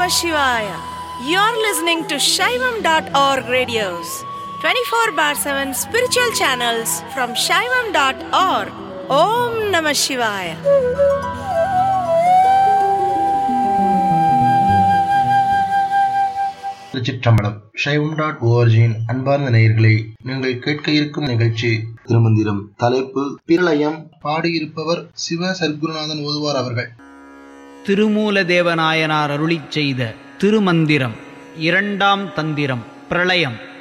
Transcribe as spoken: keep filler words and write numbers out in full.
Namah Shivaya. You're listening to Shaivam dot org radios, twenty-four bar seven spiritual channels from Shaivam dot org. Om Namah Shivaya. திருச்சிற்றம்பலம். சைவம் dot ஓஆர்ஜியின் அன்பார்ந்த நேயர்களே, நீங்கள் கேட்க இருக்கும் நிகழ்ச்சி திருமந்திரம். தலைப்பு பிரளயம். பாடியிருப்பவர் சிவ சர்க்குருநாதன் ஓதுவார் அவர்கள். திருமூலதேவநாயனார் அருளிச் செய்த திருமந்திரம் இரண்டாம் தந்திரம் பிரளயம்.